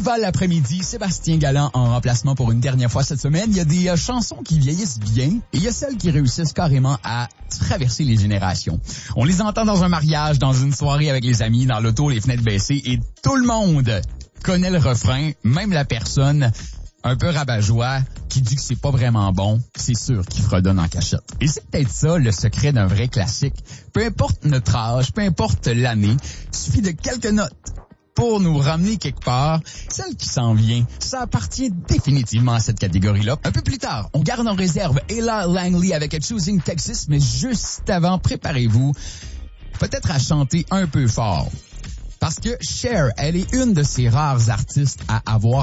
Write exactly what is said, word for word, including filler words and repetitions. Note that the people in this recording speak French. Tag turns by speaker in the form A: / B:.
A: vol l'après-midi, Sébastien Galland en remplacement pour une dernière fois cette semaine. Il y a des euh, chansons qui vieillissent bien et il y a celles qui réussissent carrément à traverser les générations. On les entend dans un mariage, dans une soirée avec les amis, dans l'auto, les fenêtres baissées et tout le monde connaît le refrain, même la personne un peu rabat-joie qui dit que c'est pas vraiment bon, c'est sûr qu'il fredonne en cachette. Et c'est peut-être ça le secret d'un vrai classique. Peu importe notre âge, peu importe l'année, il suffit de quelques notes pour nous ramener quelque part. Celle qui s'en vient, ça appartient définitivement à cette catégorie-là. Un peu plus tard, on garde en réserve Ella Langley avec A Choosing Texas, mais juste avant, préparez-vous peut-être à chanter un peu fort. Parce que Cher, elle est une de ces rares artistes à avoir